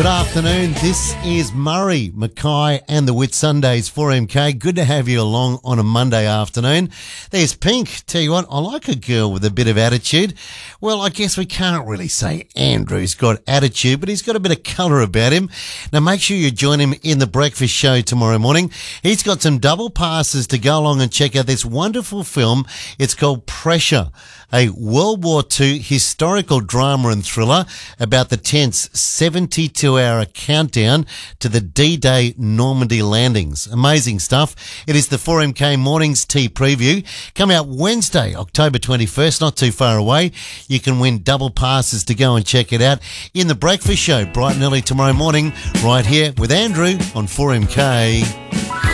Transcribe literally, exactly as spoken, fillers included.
Good afternoon. This is Murray, Mackay and the Whitsundays for M K. Good to have you along on a Monday afternoon. There's Pink. Tell you what, I like a girl with a bit of attitude. Well, I guess we can't really say Andrew's got attitude, but he's got a bit of colour about him. Now, make sure you join him in the breakfast show tomorrow morning. He's got some double passes to go along and check out this wonderful film. It's called Pressure, a World War Two historical drama and thriller about the tense seventy-two hour countdown to the D-Day Normandy landings. Amazing stuff. It is the four M K Mornings Tea preview. Come out Wednesday, October twenty-first, not too far away. You can win double passes to go and check it out in the breakfast show, bright and early tomorrow morning, right here with Andrew on four M K.